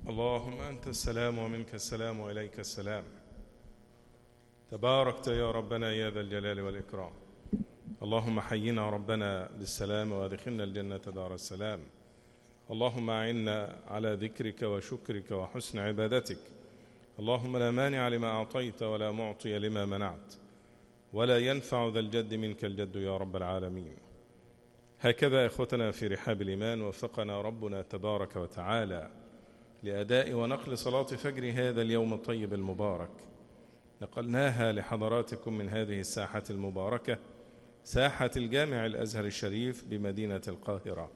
اللهم أنت السلام ومنك السلام وإليك السلام. تباركت يا ربنا يا ذا الجلال والإكرام. اللهم حينا ربنا بالسلام وادخلنا الجنة دار السلام. اللهم أعنا على ذكرك وشكرك وحسن عبادتك. اللهم لا مانع لما أعطيت ولا معطي لما منعت ولا ينفع ذا الجد منك الجد يا رب العالمين. هكذا إخوتنا في رحاب الإيمان وفقنا ربنا تبارك وتعالى لأداء ونقل صلاة فجر هذا اليوم الطيب المبارك. نقلناها لحضراتكم من هذه الساحة المباركة، ساحة الجامع الأزهر الشريف بمدينة القاهرة.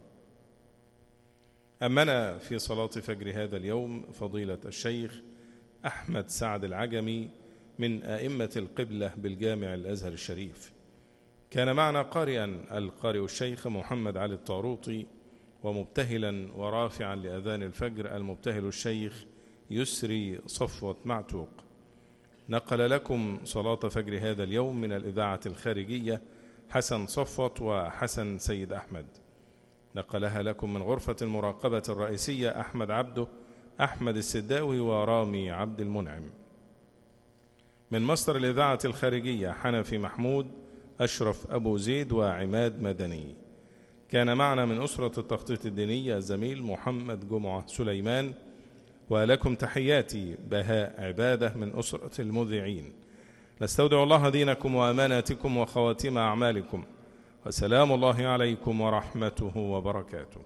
أمنا في صلاة فجر هذا اليوم فضيلة الشيخ أحمد سعد العجمي من أئمة القبلة بالجامع الأزهر الشريف. كان معنا قارئا القارئ الشيخ محمد علي الطاروطي، ومبتهلا ورافعا لأذان الفجر المبتهل الشيخ يسري صفوة معتوق. نقل لكم صلاة فجر هذا اليوم من الإذاعة الخارجية حسن صفوة وحسن سيد أحمد. نقلها لكم من غرفة المراقبة الرئيسية أحمد عبده، أحمد السداوي ورامي عبد المنعم. من مصدر الإذاعة الخارجية حنفي محمود، أشرف أبو زيد وعماد مدني. كان معنا من أسرة التخطيط الديني الزميل محمد جمعة سليمان. ولكم تحياتي بهاء عبادة من أسرة المذيعين. نستودع الله دينكم وأماناتكم وخواتيم أعمالكم، وسلام الله عليكم ورحمته وبركاته.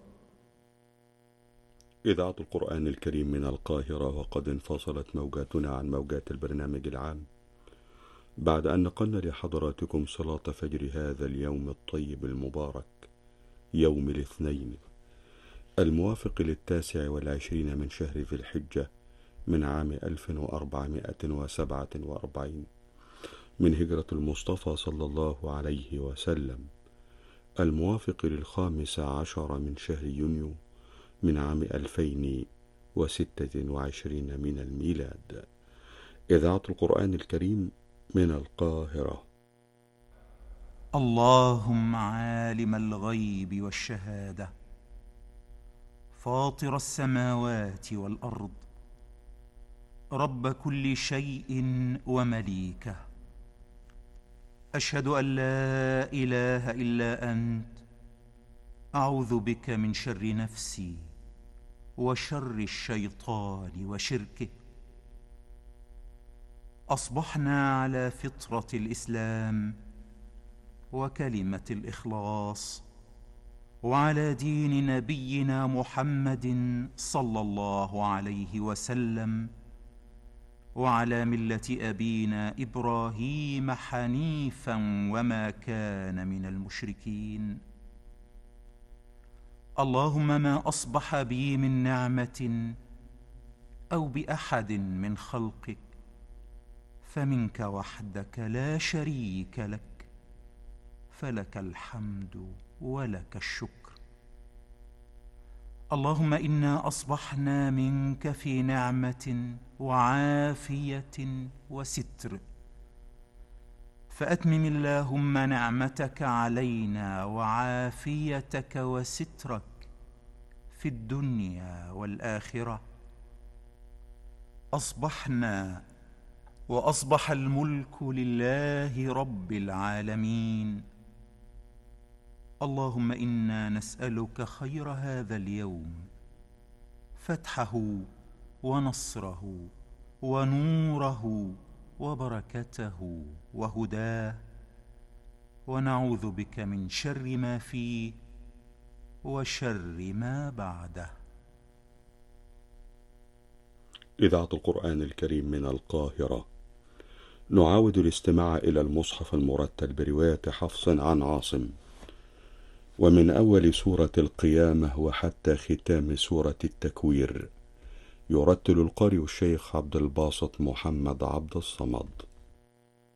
إذاعة القرآن الكريم من القاهرة، وقد انفصلت موجاتنا عن موجات البرنامج العام بعد أن نقلنا لحضراتكم صلاة فجر هذا اليوم الطيب المبارك، يوم الاثنين الموافق 29 من شهر ذي الحجة من عام 1447 من هجرة المصطفى صلى الله عليه وسلم، الموافق 15 من شهر يونيو من عام 2026 من الميلاد. إذاعة القرآن الكريم من القاهرة. اللهم عالم الغيب والشهادة، فاطر السماوات والأرض، رب كل شيء ومليكه، أشهد أن لا إله إلا أنت، أعوذ بك من شر نفسي وشر الشيطان وشركه. أصبحنا على فطرة الإسلام وكلمة الإخلاص، وعلى دين نبينا محمد صلى الله عليه وسلم، وعلى ملة أبينا إبراهيم حنيفا وما كان من المشركين. اللهم ما أصبح بي من نعمة أو بأحد من خلقك فمنك وحدك لا شريك لك، فلك الحمد ولك الشكر. اللهم إنا أصبحنا منك في نعمة وعافية وستر، فأتمم اللهم نعمتك علينا وعافيتك وسترك في الدنيا والآخرة. أصبحنا وأصبح الملك لله رب العالمين. اللهم إنا نسألك خير هذا اليوم، فتحه ونصره ونوره وبركته وهداه، ونعوذ بك من شر ما فيه وشر ما بعده. إذاعة القرآن الكريم من القاهرة. نعاود الاستماع إلى المصحف المرتل برواية حفص عن عاصم، ومن أول سورة القيامة وحتى ختام سورة التكوير. يرتل القارئ الشيخ عبد الباسط محمد عبد الصمد.